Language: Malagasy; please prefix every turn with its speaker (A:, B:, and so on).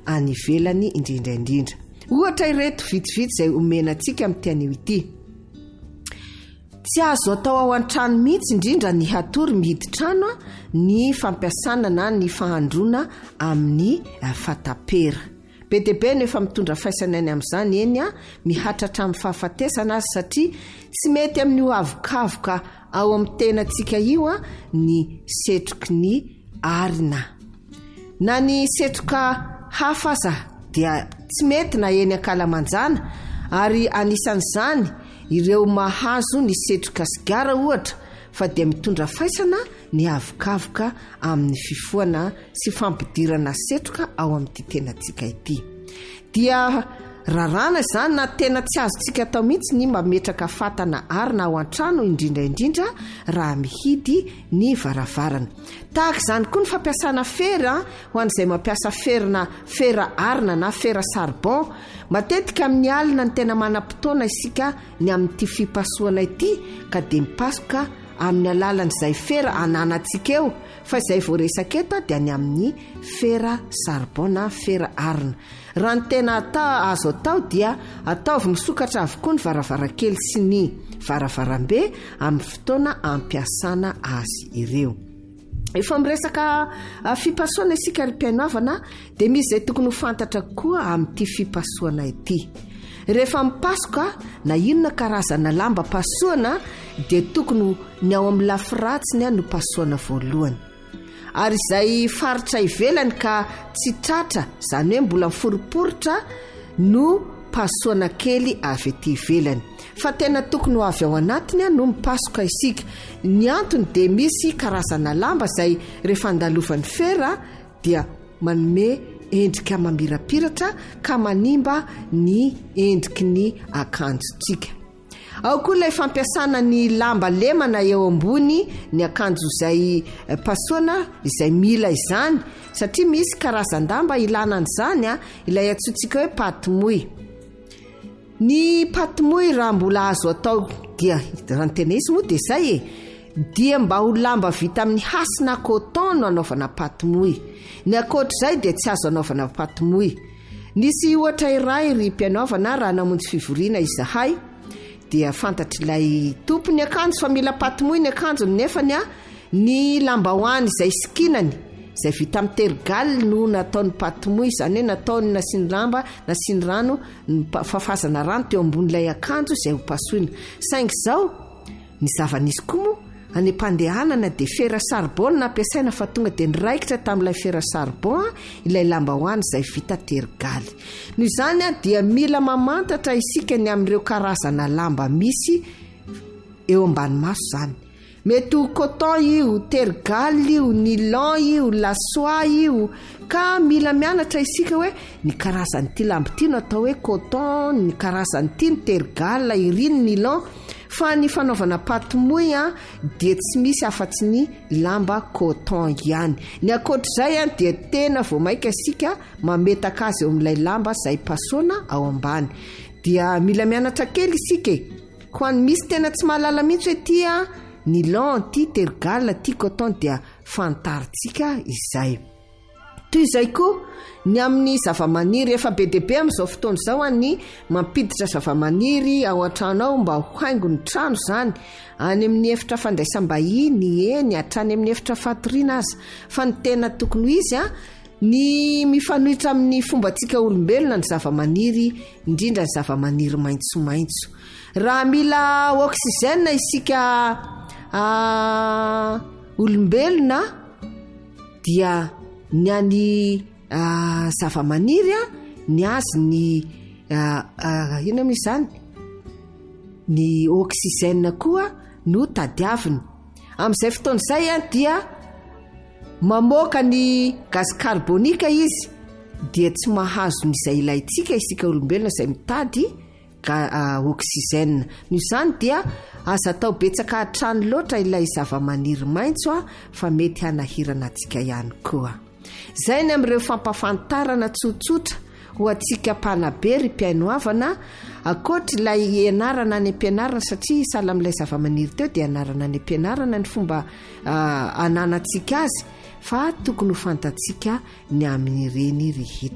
A: any ivelany indrindraindrindra. Ohatra ireto vitsivitsy izay omenantsika amin'ity anio ity. Tsy azo atao ao an-trano mihitsy indrindra ny hatory mihidy trano ny fampiasana na ny fahandrona amin'ny fatapera. Be dia be nefa mitondra faisanany amin'izany eny mihatratra amin'ny fahafatesana azy satria tsy mety amin'ny hoavokavoka ao amin'ny tenantsika io ny setroky ny arina. Na ny setroka hafa aza dia tsy mety na eny Ankalamanjana, ary anisan'izany ireo mahazo ny setroka sigara ohatra, fa dia mitondra faisana ny avokavoka amin'ny fifoana sy fampidirana setroka ao amin'ity tenantsika ity. Dia rarana izany na tena tsy azontsika atao mihitsy ny mametraka fatana arina ao an-trano indrindraindrindra raha mihidy ny varavarana. Tahaka izany koa ny fampiasana fera ho an'izay mampiasa fera arina na fera charbon. Matetika amin'ny alina ny tena manam-potoana isika ny amin'ity fipasoana ity, ka dia mipasoka amin'ny alalan'izay fera ananantsika eo, fa izay voaresaka eto dia ny amin'ny fera charbon na fera arina. Raha ny tena azo atao dia ataovy misokatra avokoa ny varavarankely sy ny varavarambe amin'ny fotoana ampiasana azy ireo. Efa miresaka fipasoana isika ry mpianovana, dia misy izay tokony ho fantatra koa amin'ity fipasoana ity. Rehefa mipasoka na inona karazana lamba pasoana dia tokony ny ao amin'ny lafiratsiny no pasoana voalohany. Ary izay faritra ivelany ka tsy tratra, izany hoe mbola miforiporitra, no pasoana kely avy ety ivelany. Fa tena tokony ho avy ao anatiny no mipasoka isika. Ny antony dia misy karazana lamba izay rehefa andalovan'ny fera dia manome endrika mamirapiratra ka manimba ny endriky ny akanjontsika. Ao koa ilay fampiasana ny lamba lemana eo ambony ny akanjo izay pasoana izay mila izany, satria misy karazan-damba ilana an'izany ilay antsointsika hoe paty-moy. Ny paty-moy raha mbola azo atao dia raha ny tena izy moa dia izay dia mba ho lamba vita amin'ny hasina coton no anaovana paty-moy. Ny akoatr'izay dia tsy azo anaovana paty-moy. Nisy ohatra iray ry mpianaovana raha namonjy fivoriana izahay, dia fantatry ilay tompony akanjo fa mila paty-moy ny akanjo, nefany ny lambahoany izay sikinany izay vita amin'ny tergaly no nataony paty-moy, izany hoe nataony nasiany lamba, nasiany rano, fafazana rano teo ambon'ilay akanjo izay ho pasoina. Saingy izao ny zava-nisy koa moa any am-pandehanana dia fera charbon nampiasaina, fa tonga dia niraikitra tamin'ilay fera charbon ilay lambahoany izay vita tergaly. Noho izany dia mila mamantatra isika ny amin'ireo karazana lamba misy eo ambany maso izany. Mety ho coton io, tergaly io, nylon io, lasoa io, ka mila mianatra isika hoe ny karazan'ity lamba ity no atao hoe coton, ny karazan'ity ny tergaly, iry ny nylon. Fa ny fanaovana paty-moy dia tsy misy afa-tsy ny lamba coton ihany. Ny akoatr'izay dia tena vao maika isika mametaka azy eo amin'ilay lamba izay pasoana ao ambany. Dia mila mianatra kely isika. Ho an'ny misy tena tsy mahalala mihitsy hoe ity nylon, ity tergaly, ity coton, dia fantaritsika izay. Toy izay koa ny amin'ny zavamaniry, efa be dia be amin'izao fotoana izao ny mampiditra zavamaniry ao an-trano ao mba ho haingo ny trano izany, any amin'ny efitra fandraisam-bahiny eny hatrany amin'ny efitra fatoriana aza. Fa ny tena tokony izy ny mifanohitra amin'ny fombantsika olombelona ny zavamaniry, indrindra ny zavamaniry maitsomaitso. Raha mila oxygène isika olombelona dia ny any zavamaniry ny azy ny ina misy izany ny oxygène koa no tadiaviny. Amin'izay fotoana izay dia mamoaka ny gaz carbonika izy, dia tsy mahazo n'izay ilayntsika isika olombelona izay mitady oxygène. Noho izany dia aza atao betsaka hatrany loatra ilay zavamaniry maitso fa mety hanahirana antsika ihany koa. Zay ny amin'ireo fampafantarana tsotsotra ho antsika mpanabe ry mpiainoavana, akoatra ilay ianarana any am-pianarana, satria sahala amin'ilay zavamaniry teo dia ianarana any am-pianarana ny fomba ananantsika azy, fa tokony ho fantatsika ny amin'ireny rehetra.